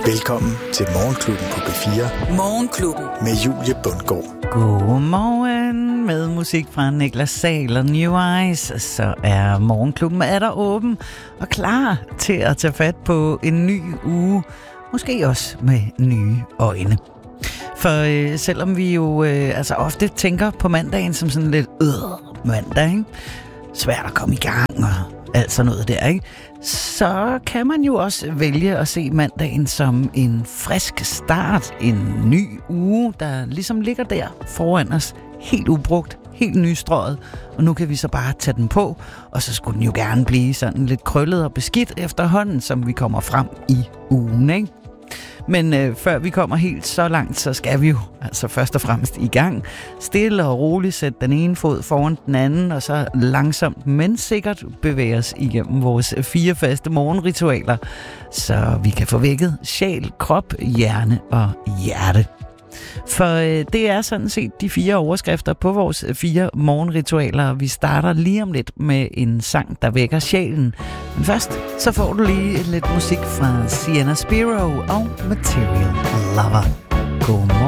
Velkommen til Morgenklubben på B4. Morgenklubben. Med Julie Bundgaard. Godmorgen med musik fra Niklas Sahl og New Eyes. Så er Morgenklubben der åben og klar til at tage fat på en ny uge. Måske også med nye øjne. For selvom vi jo ofte tænker på mandagen som sådan lidt mandag, ikke? Svært at komme i gang og alt sådan noget der, ikke? Så kan man jo også vælge at se mandagen som en frisk start, en ny uge, der ligesom ligger der foran os, helt ubrugt, helt nystrøget, og nu kan vi så bare tage den på, og så skulle den jo gerne blive sådan lidt krøllet og beskidt efterhånden, som vi kommer frem i ugen, ikke? Men før vi kommer helt så langt, så skal vi jo altså først og fremmest i gang. Stille og roligt sætte den ene fod foran den anden, og så langsomt, men sikkert bevæge os igennem vores 4 faste morgenritualer, så vi kan få vækket sjæl, krop, hjerne og hjerte. For det er sådan set de 4 overskrifter på vores 4 morgenritualer. Vi starter lige om lidt med en sang, der vækker sjælen. Men først så får du lige lidt musik fra Sienna Spiro og Material Lover. Godmorgen.